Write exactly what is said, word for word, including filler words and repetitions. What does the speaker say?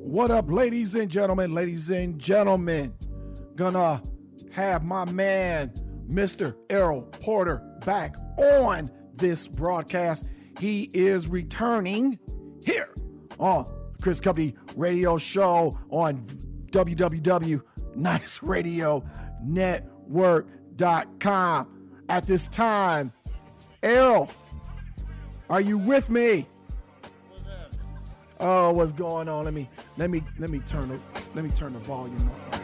What up, ladies and gentlemen? Ladies and gentlemen, gonna have my man, Mister Errol Porter, back on this broadcast. He is returning here on Chris Company Radio Show on w w w dot nice radio network dot com. At this time, Errol, are you with me? Oh, what's going on? Let me let me let me turn the let me turn the volume up.